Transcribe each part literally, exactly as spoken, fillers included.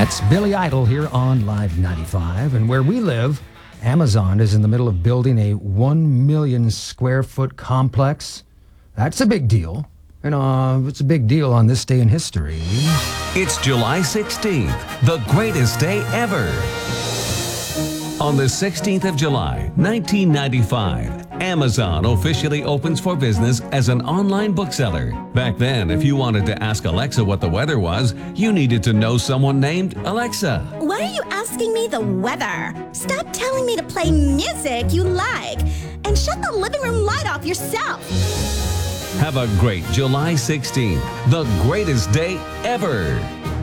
That's Billy Idol here on Live ninety-five. And where we live, Amazon is in the middle of building a one million square foot complex. That's a big deal. And uh, it's a big deal on this day in history. It's July sixteenth, the greatest day ever. On the sixteenth of July, nineteen ninety-five, Amazon officially opens for business as an online bookseller. Back then, if you wanted to ask Alexa what the weather was, you needed to know someone named Alexa. Why are you asking me the weather? Stop telling me to play music you like, and shut the living room light off yourself. Have a great July sixteenth, the greatest day ever.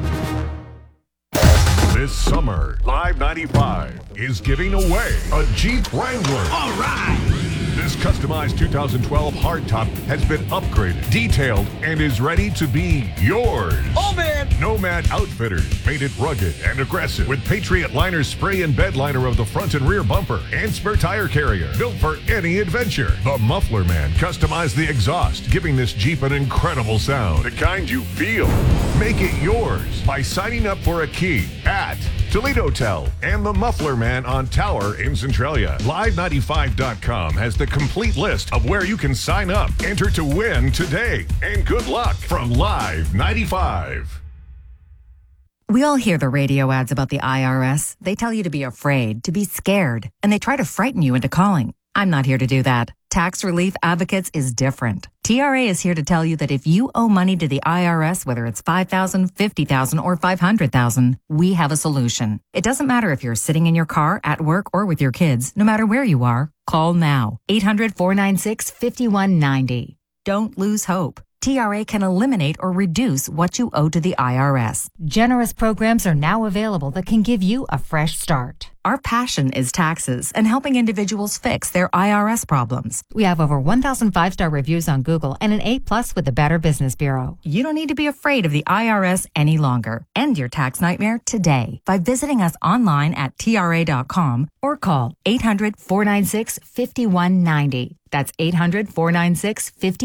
This summer, Live ninety-five is giving away a Jeep Wrangler. All right! This customized two thousand twelve hardtop has been upgraded, detailed, and is ready to be yours. Oh, man! Nomad Outfitters made it rugged and aggressive with Patriot Liner spray and bed liner of the front and rear bumper and spare tire carrier, built for any adventure. The Muffler Man customized the exhaust, giving this Jeep an incredible sound, the kind you feel. Make it yours by signing up for a key at Toledo Tel and the Muffler Man on Tower in Centralia. Live ninety-five dot com has the complete list of where you can sign up. Enter to win today. And good luck from Live ninety-five. We all hear the radio ads about the I R S. They tell you to be afraid, to be scared, and they try to frighten you into calling. I'm not here to do that. Tax Relief Advocates is different. T R A is here to tell you that if you owe money to the I R S, whether it's five thousand dollars, fifty thousand dollars, or five hundred thousand dollars, we have a solution. It doesn't matter if you're sitting in your car, at work, or with your kids. No matter where you are, call now. eight hundred, four nine six, five one nine zero. Don't lose hope. T R A can eliminate or reduce what you owe to the I R S. Generous programs are now available that can give you a fresh start. Our passion is taxes and helping individuals fix their I R S problems. We have over one thousand five-star reviews on Google and an A plus with the Better Business Bureau. You don't need to be afraid of the I R S any longer. End your tax nightmare today by visiting us online at T R A dot com or call eight hundred, four nine six, five one nine zero. That's eight hundred, four nine six, five